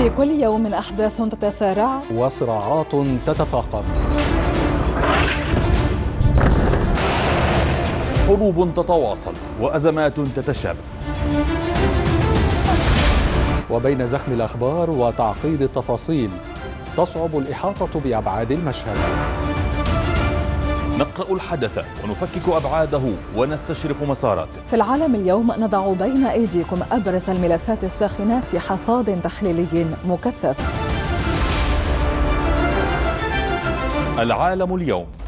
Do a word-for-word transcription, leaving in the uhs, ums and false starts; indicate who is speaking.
Speaker 1: في كل يوم أحداث تتسارع
Speaker 2: وصراعات تتفاقم،
Speaker 3: حروب تتواصل وأزمات تتشابه،
Speaker 2: وبين زخم الأخبار وتعقيد التفاصيل تصعب الإحاطة بأبعاد المشهد.
Speaker 3: نقرأ الحدث ونفكك أبعاده ونستشرف مساراته.
Speaker 1: في العالم اليوم نضع بين أيديكم أبرز الملفات الساخنة في حصاد تحليلي مكثف.
Speaker 3: العالم اليوم.